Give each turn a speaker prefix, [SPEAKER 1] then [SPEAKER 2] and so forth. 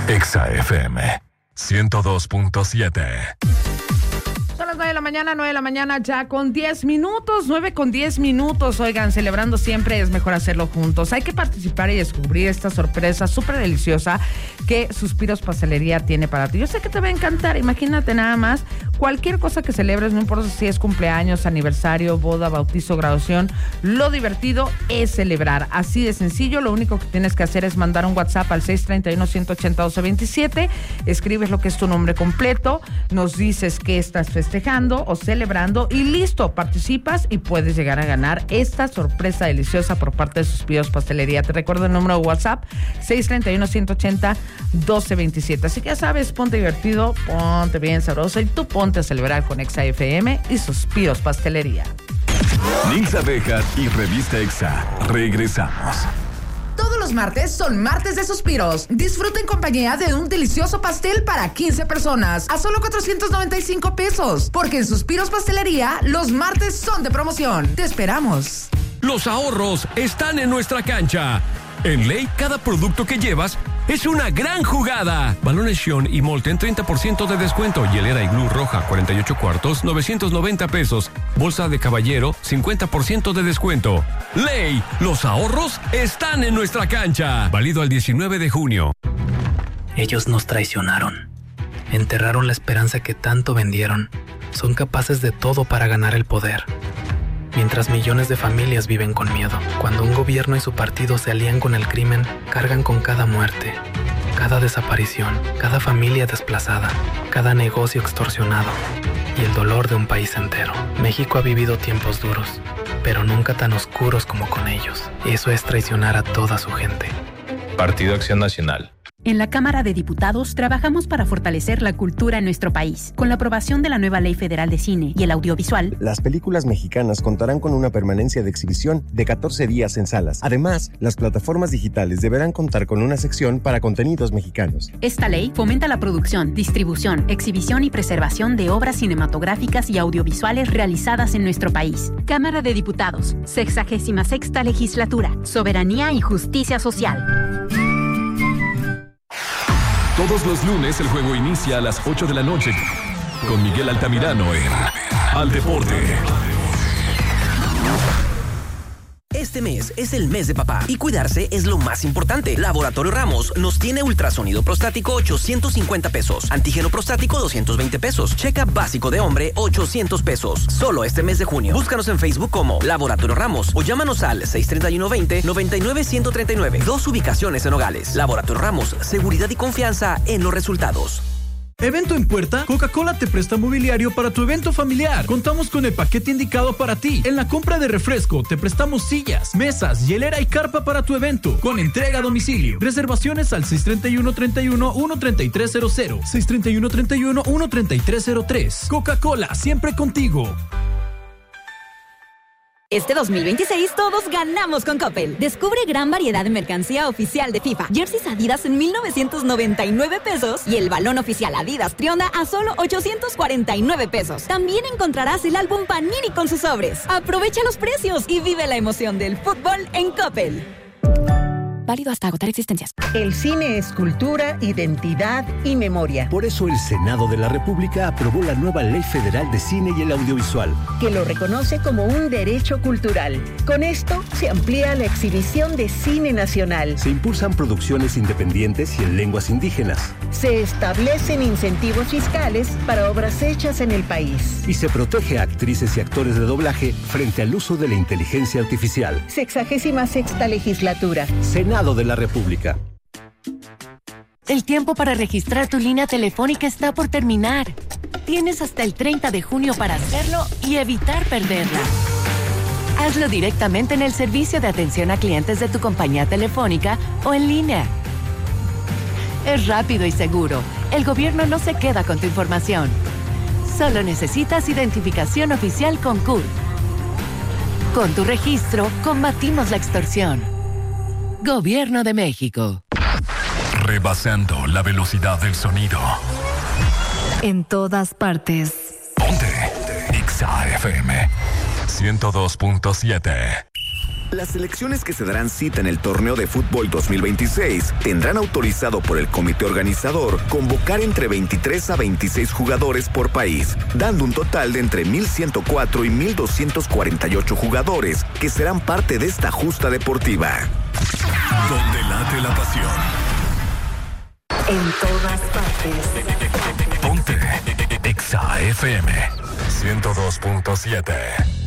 [SPEAKER 1] Exa FM 102.7.
[SPEAKER 2] Son las 9 de la mañana ya con 10 minutos, 9 con 10 minutos. Oigan, celebrando siempre es mejor hacerlo juntos. Hay que participar y descubrir esta sorpresa súper deliciosa que Suspiros Pastelería tiene para ti. Yo sé que te va a encantar, imagínate nada más, cualquier cosa que celebres, no importa si es cumpleaños, aniversario, boda, bautizo, graduación, lo divertido es celebrar. Así de sencillo, lo único que tienes que hacer es mandar un WhatsApp al 631-180-1227, escribes lo que es tu nombre completo, nos dices que estás festejando o celebrando y listo, participas y puedes llegar a ganar esta sorpresa deliciosa por parte de Suspiros Pastelería. Te recuerdo el número de WhatsApp, 631-180-1227. Así que ya sabes, ponte divertido, ponte bien sabroso y tú ponte a celebrar con Exa FM y Suspiros Pastelería.
[SPEAKER 1] Nilsa Bejar y Revista Exa. Regresamos.
[SPEAKER 2] Todos los martes son martes de suspiros. Disfruta en compañía de un delicioso pastel para 15 personas a solo 495 pesos. Porque en Suspiros Pastelería los martes son de promoción. Te esperamos.
[SPEAKER 3] Los ahorros están en nuestra cancha. En Ley, cada producto que llevas es una gran jugada. Balones Xion y Molten, 30% de descuento. Hielera Iglú roja, 48 cuartos, 990 pesos. Bolsa de caballero, 50% de descuento. Ley, los ahorros están en nuestra cancha. Válido al 19 de junio.
[SPEAKER 4] Ellos nos traicionaron. Enterraron la esperanza que tanto vendieron. Son capaces de todo para ganar el poder. Mientras millones de familias viven con miedo. Cuando un gobierno y su partido se alían con el crimen, cargan con cada muerte, cada desaparición, cada familia desplazada, cada negocio extorsionado y el dolor de un país entero. México ha vivido tiempos duros, pero nunca tan oscuros como con ellos. Eso es traicionar a toda su gente.
[SPEAKER 5] Partido Acción Nacional.
[SPEAKER 6] En la Cámara de Diputados trabajamos para fortalecer la cultura en nuestro país. Con la aprobación de la nueva Ley Federal de Cine y el Audiovisual,
[SPEAKER 7] las películas mexicanas contarán con una permanencia de exhibición de 14 días en salas. Además, las plataformas digitales deberán contar con una sección para contenidos mexicanos.
[SPEAKER 6] Esta ley fomenta la producción, distribución, exhibición y preservación de obras cinematográficas y audiovisuales realizadas en nuestro país. Cámara de Diputados, 66ª Legislatura, Soberanía y Justicia Social.
[SPEAKER 1] Todos los lunes el juego inicia a las 8 de la noche con Miguel Altamirano en Al Deporte.
[SPEAKER 8] Este mes es el mes de papá y cuidarse es lo más importante. Laboratorio Ramos nos tiene ultrasonido prostático 850 pesos, antígeno prostático 220 pesos, check-up básico de hombre 800 pesos. Solo este mes de junio. Búscanos en Facebook como Laboratorio Ramos o llámanos al 631-20-99-139. 2 ubicaciones en Nogales. Laboratorio Ramos, seguridad y confianza en los resultados.
[SPEAKER 9] ¿Evento en puerta? Coca-Cola te presta mobiliario para tu evento familiar. Contamos con el paquete indicado para ti. En la compra de refresco te prestamos sillas, mesas, hielera y carpa para tu evento, con entrega a domicilio. Reservaciones al 631-31-13300, 631-31-13303. Coca-Cola, siempre contigo.
[SPEAKER 10] Este 2026 todos ganamos con Coppel. Descubre gran variedad de mercancía oficial de FIFA. Jerseys Adidas en 1,999 pesos y el balón oficial Adidas Trionda a solo 849 pesos. También encontrarás el álbum Panini con sus sobres. Aprovecha los precios y vive la emoción del fútbol en Coppel.
[SPEAKER 11] Válido hasta agotar existencias.
[SPEAKER 12] El cine es cultura, identidad y memoria.
[SPEAKER 13] Por eso el Senado de la República aprobó la nueva Ley Federal de Cine y el Audiovisual,
[SPEAKER 12] que lo reconoce como un derecho cultural. Con esto se amplía la exhibición de cine nacional.
[SPEAKER 13] Se impulsan producciones independientes y en lenguas indígenas.
[SPEAKER 12] Se establecen incentivos fiscales para obras hechas en el país.
[SPEAKER 13] Y se protege a actrices y actores de doblaje frente al uso de la inteligencia artificial.
[SPEAKER 12] 66ª Legislatura.
[SPEAKER 13] Senado de la República.
[SPEAKER 11] El tiempo para registrar tu línea telefónica está por terminar. Tienes hasta el 30 de junio para hacerlo y evitar perderla. Hazlo directamente en el servicio de atención a clientes de tu compañía telefónica o en línea. Es rápido y seguro. El gobierno no se queda con tu información. Solo necesitas identificación oficial con CURP. Con tu registro, combatimos la extorsión. Gobierno de México.
[SPEAKER 1] Rebasando la velocidad del sonido.
[SPEAKER 14] En todas partes.
[SPEAKER 1] Ponte Exa FM 102.7.
[SPEAKER 15] Las selecciones que se darán cita en el torneo de fútbol 2026 tendrán autorizado por el comité organizador convocar entre 23 a 26 jugadores por país, dando un total de entre 1,104 y 1,248 jugadores que serán parte de esta justa deportiva.
[SPEAKER 1] Donde late la pasión.
[SPEAKER 11] En todas partes.
[SPEAKER 1] Ponte Exa FM 102.7.